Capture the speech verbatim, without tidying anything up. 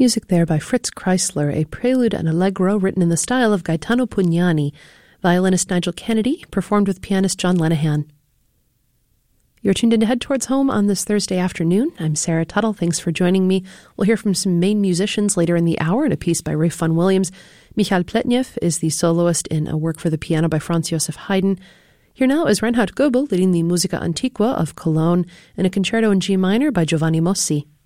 Music there by Fritz Kreisler, a prelude and allegro written in the style of Gaetano Pugnani, violinist Nigel Kennedy, performed with pianist John Lenihan. You're tuned in to Head Towards Home on this Thursday afternoon. I'm Sarah Tuttle. Thanks for joining me. We'll hear from some main musicians later in the hour in a piece by Ray Vaughan Williams. Michael Pletnev is the soloist in a work for the piano by Franz Josef Haydn. Here now is Reinhard Goebel leading the Musica Antiqua of Cologne in a concerto in G minor by Giovanni Mossi.